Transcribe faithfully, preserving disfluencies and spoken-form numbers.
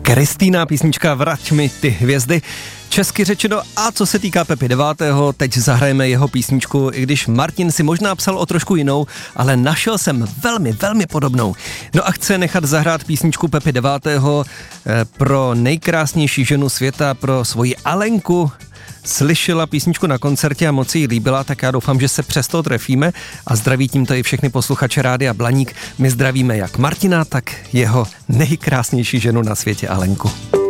Kristýna, písnička Vrať mi ty hvězdy. Česky řečeno, a co se týká Pepi devátého, teď zahrajeme jeho písničku, i když Martin si možná psal o trošku jinou, ale našel jsem velmi, velmi podobnou. No a chce nechat zahrát písničku Pepi devátého pro nejkrásnější ženu světa, pro svoji Alenku. Slyšela písničku na koncertě a moc jí líbila, tak já doufám, že se přesto trefíme a zdraví tímto i všechny posluchače Rádia Blaník. My zdravíme jak Martina, tak jeho nejkrásnější ženu na světě Alenku.